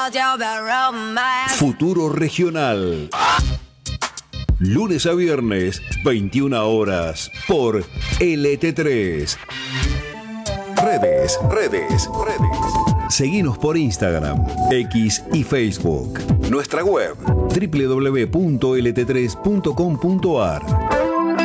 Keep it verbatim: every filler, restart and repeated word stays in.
Futuro Regional. Lunes a viernes, veintiuna horas, por L T tres. Redes, redes, redes. Seguinos por Instagram, X y Facebook. Nuestra web, doble u doble u doble u punto l t tres punto com punto a r.